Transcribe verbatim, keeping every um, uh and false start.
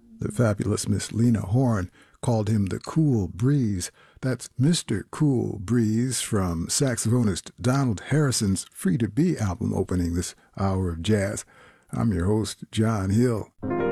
The fabulous Miss Lena Horne called him the Cool Breeze. That's Mister Cool Breeze from saxophonist Donald Harrison's Free to Be album opening this hour of jazz. I'm your host, John Hill.